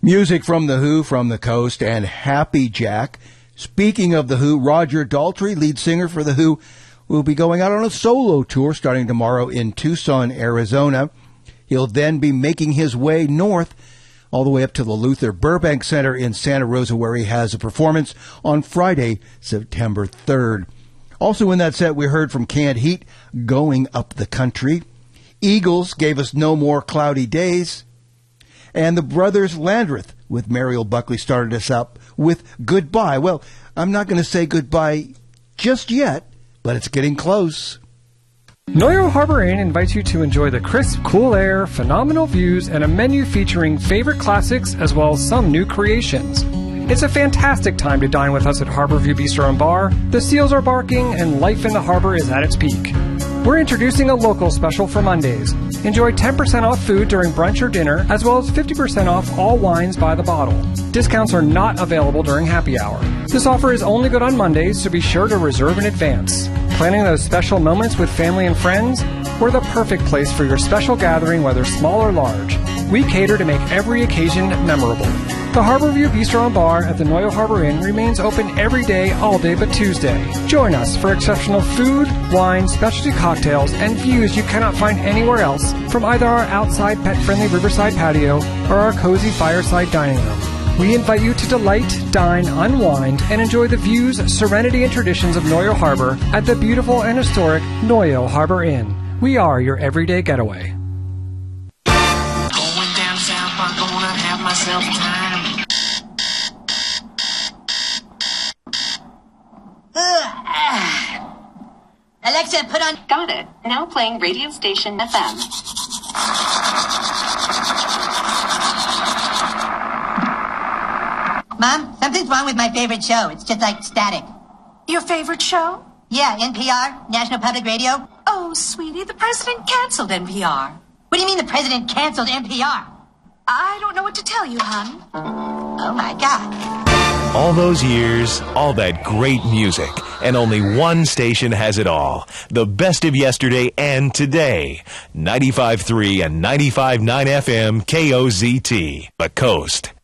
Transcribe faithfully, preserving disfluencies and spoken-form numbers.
Music from The Who, From the Coast, and Happy Jack. Speaking of The Who, Roger Daltrey, lead singer for The Who, will be going out on a solo tour starting tomorrow in Tucson, Arizona. He'll then be making his way north all the way up to the Luther Burbank Center in Santa Rosa, where he has a performance on Friday, September third. Also in that set, we heard from Canned Heat, Going Up the Country. Eagles gave us No More Cloudy Days. And the Brothers Landreth with Mariel Buckley started us up with Goodbye. Well, I'm not going to say goodbye just yet, but it's getting close. Noyo Harbor Inn invites you to enjoy the crisp, cool air, phenomenal views, and a menu featuring favorite classics as well as some new creations. It's a fantastic time to dine with us at Harborview Bistro and Bar. The seals are barking and life in the harbor is at its peak. We're introducing a local special for Mondays. Enjoy ten percent off food during brunch or dinner, as well as fifty percent off all wines by the bottle. Discounts are not available during happy hour. This offer is only good on Mondays, so be sure to reserve in advance. Planning those special moments with family and friends? We're the perfect place for your special gathering, whether small or large. We cater to make every occasion memorable. The Harborview Bistro and Bar at the Noyo Harbor Inn remains open every day, all day but Tuesday. Join us for exceptional food, wine, specialty cocktails, and views you cannot find anywhere else from either our outside pet-friendly riverside patio or our cozy fireside dining room. We invite you to delight, dine, unwind, and enjoy the views, serenity, and traditions of Noyo Harbor at the beautiful and historic Noyo Harbor Inn. We are your everyday getaway. Going down south, I'm gonna have myself time. Alexa, put on... Got it. Now playing radio station F M. Mom, something's wrong with my favorite show. It's just like static. Your favorite show? Yeah, N P R, National Public Radio. Oh, sweetie, the president canceled N P R. What do you mean the president canceled N P R? I don't know what to tell you, hon. Oh, my God. All those years, all that great music, and only one station has it all. The best of yesterday and today. ninety-five point three and ninety-five point nine F M K O Z T, The Coast.